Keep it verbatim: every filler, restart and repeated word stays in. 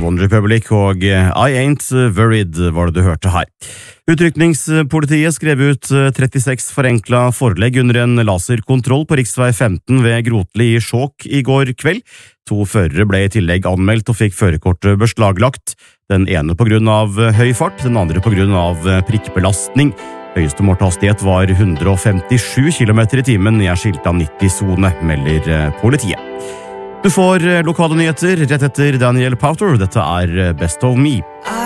One Republic og I Ain't Worried var det du hørte her. Utrykningspolitiet skrev ut trettiseks forenkla forelegg under en laserkontroll på riksvei femten ved Grotli i Skjåk i går kveld. To førere ble i tillegg anmeldt og fikk førerkortet beslaglagt. Den ene på grunn av høy fart, den andre på grunn av prikkbelastning. Høyeste målhastighet var hundre femtisju kilometer i timen i en skilta nitti-sone, melder politiet. Du får lokale nyheter rett etter Daniel Powter. Dette er Best of Me.